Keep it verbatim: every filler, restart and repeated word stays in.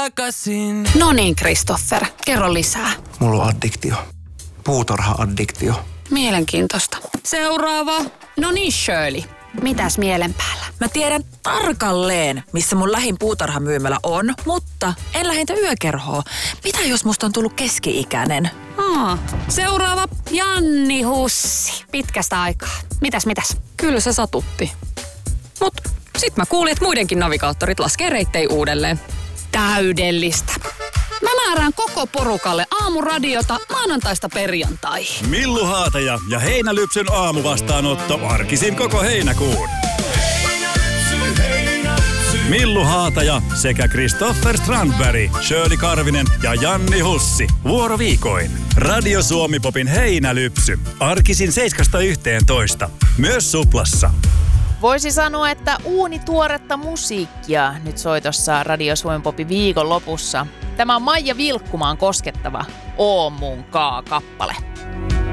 takaisin. No niin, Christopher, kerro lisää. Mulla on addiktio. Puutarha-addiktio. Mielenkiintoista. Seuraava. No niin, Shirley. Mitäs mielen päällä? Mä tiedän tarkalleen, missä mun lähin puutarhamyymälä on, mutta en lähintä yökerhoa. Mitä jos musta on tullut keski-ikäinen? Aa, seuraava. Janni Hussi. Pitkästä aikaa. Mitäs, mitäs? Kyllä se satutti. Mut sit mä kuulin, että muidenkin navigaattorit laskee reittejä uudelleen. Täydellistä. Mä määrään koko porukalle aamuradiota maanantaista perjantaihin. Millu Haataja ja Heinälypsyn aamuvastaanotto arkisin koko heinäkuun. Millu Haataja sekä Christopher Strandberg, Shirley Karvinen ja Janni Hussi. Vuoroviikoin. Radio Suomi-popin Heinälypsy. Arkisin seiskasta yhteentoista. Myös Suplassa. Voisi sanoa, että uunituoretta musiikkia nyt soitossa Radio Suomen popin viikon lopussa. Tämä on Maija Vilkkumaan koskettava Oo mun kaa -kappale.